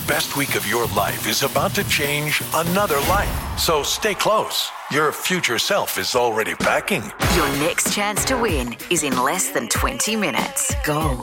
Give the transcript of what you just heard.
best week of your life is about to change another life. So stay close. Your future self is already packing. Your next chance to win is in less than 20 minutes. Go.